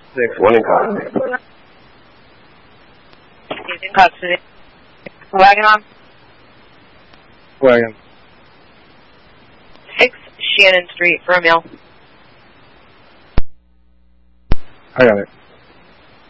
One in custody. He's in custody. Wagon on. Wagon. 6 Shannon Street, Romeo. I got it.